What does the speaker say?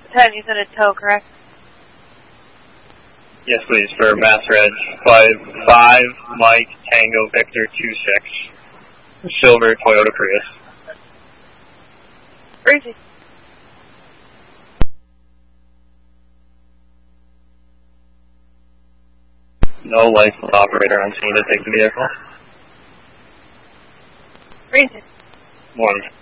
10, you said a tow, correct? Yes, please, for Mass Reg 5 Mike Tango Victor 26. Silver Toyota Prius. Crazy. No licensed operator on scene to take the vehicle. Crazy. Morning.